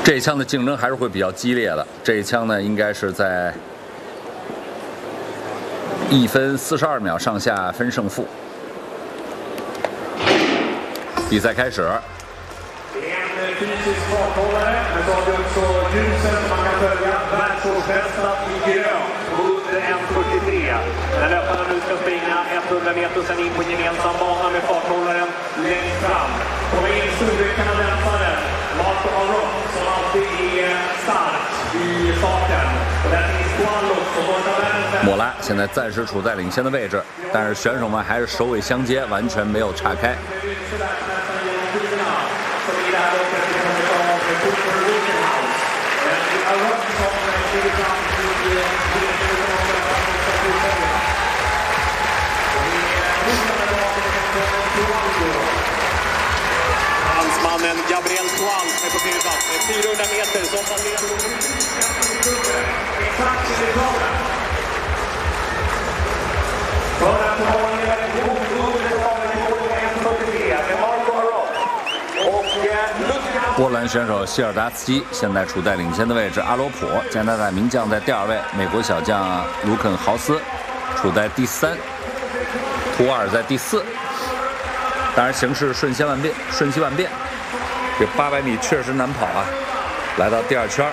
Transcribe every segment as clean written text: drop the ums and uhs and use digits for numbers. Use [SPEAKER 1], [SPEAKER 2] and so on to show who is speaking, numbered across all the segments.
[SPEAKER 1] 这一枪的竞争还是会比较激烈的。这一枪呢，应该是在1分42秒上下分胜负。比赛开始。
[SPEAKER 2] Fysisk farthållare, men så har vi också ljusen som man kan följa. Världsårsbästa i grön under 1.43. När löparna nu ska springa 100 meter och sen in på gemensam bana med farthållaren längst fram. Kommer in store kanadensaren Marco Arrow som alltid är stark i farten. Och där finns Guallo som borta världen.
[SPEAKER 1] 莫拉现在暂时处在领先的位置，但是选手们还是首尾相接，完全没有岔开。
[SPEAKER 2] Fransmannen Gabriel Toal är på tredje plats med 400 meter som passerar exakt i planen. För att ha en god under så har vi på 1.43 med Marco Arrow.
[SPEAKER 1] 波兰选手希尔达斯基现在处在领先的位置，阿罗普加拿大名将在第2位，美国小将卢肯豪斯处在第3，图尔在第4。当然，形势瞬息万变，这800米确实难跑啊！来到第2圈，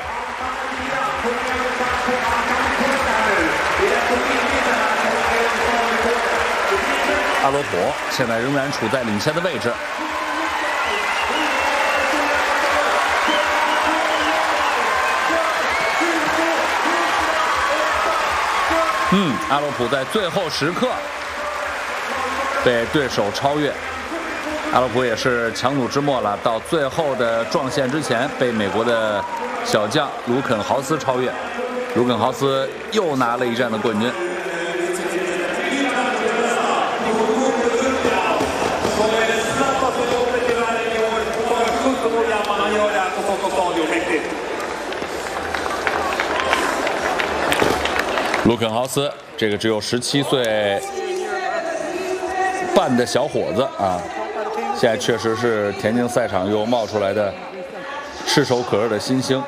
[SPEAKER 1] 阿罗普现在仍然处在领先的位置。 阿洛普在最后时刻被对手超越，阿洛普也是强弩之末了，到最后的撞线之前被美国的小将卢肯豪斯超越，卢肯豪斯又拿了一站的冠军。 卢肯豪斯，这个只有17岁半的小伙子啊，现在确实是田径赛场又冒出来的炙手可热的新星。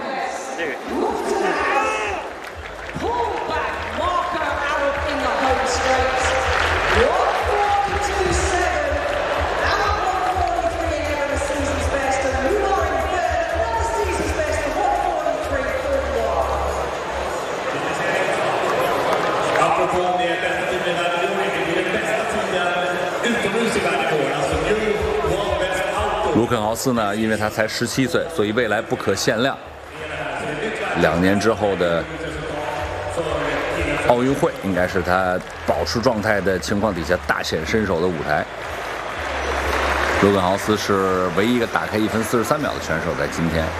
[SPEAKER 1] 卢肯豪斯呢，因为他才17岁，所以未来不可限量。2年之后的奥运会，应该是他保持状态的情况底下大显身手的舞台。卢肯豪斯是唯一一个打开1分43秒的选手，在今天。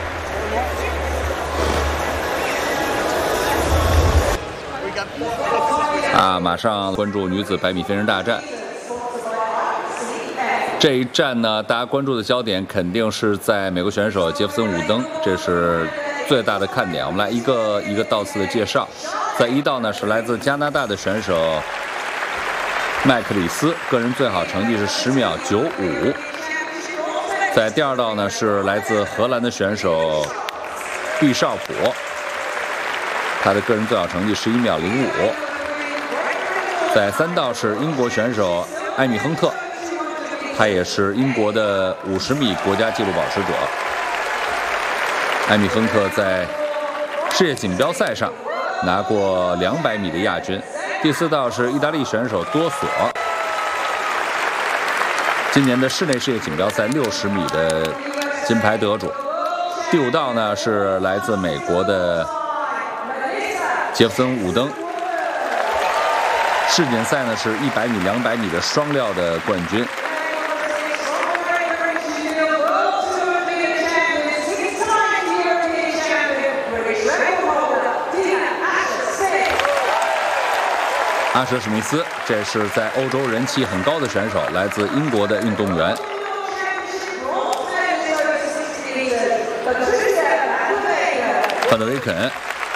[SPEAKER 1] 马上关注女子100米飞人大战。 这一站呢，大家关注的焦点肯定是在美国选手杰弗森·伍登，这是最大的看点。我们来一个一个道次的介绍。在1道呢是来自加拿大的选手麦克里斯，个人最好成绩是10秒95。在第2道呢是来自荷兰的选手毕绍普，他的个人最好成绩11秒05。在3道是英国选手埃米亨特。 他也是英国的50米国家纪录保持者。埃米亨特在世界锦标赛上拿过200米的亚军。第4道是意大利选手多索，今年的室内世界锦标赛60米的金牌得主。第5道呢是来自美国的杰弗森·伍登，世锦赛呢是100米、200米的双料的冠军。 阿舍史密斯，这是在欧洲人气很高的选手，来自英国的运动员。范德维肯，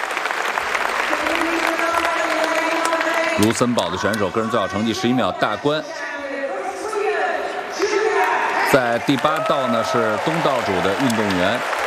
[SPEAKER 1] 卢森堡的选手，个人最好成绩11秒大关。在第8道呢是东道主的运动员